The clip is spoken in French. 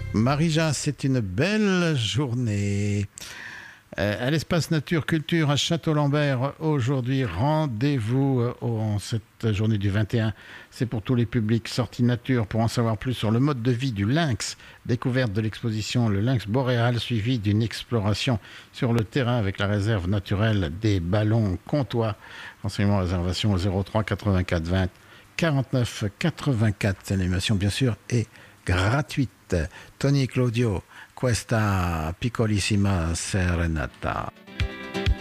Marie-Jean, c'est une belle journée. À l'espace Nature Culture à Château-Lambert, aujourd'hui, rendez-vous en cette journée du 21. C'est pour tous les publics. Sortie nature pour en savoir plus sur le mode de vie du lynx. Découverte de l'exposition Le Lynx boréal, suivie d'une exploration sur le terrain avec la réserve naturelle des Ballons Comtois. Renseignements, réservation au 03 84 20 49 84. L'animation, bien sûr, est gratuite. Tony Claudio, questa piccolissima serenata.